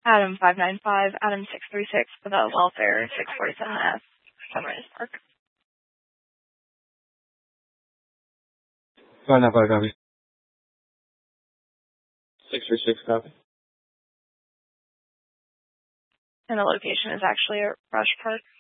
Adam 595, Adam 636 for the welfare 647F, Sunrise Park. 595 copy. 636 copy. And the location is actually at Rush Park.